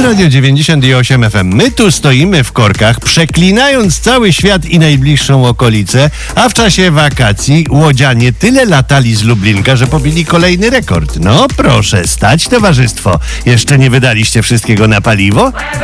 Radio 98 FM. My tu stoimy w korkach, przeklinając cały świat i najbliższą okolicę, a w czasie wakacji łodzianie tyle latali z Lublinka, że pobili kolejny rekord. No proszę, stać towarzystwo. Jeszcze nie wydaliście wszystkiego na paliwo?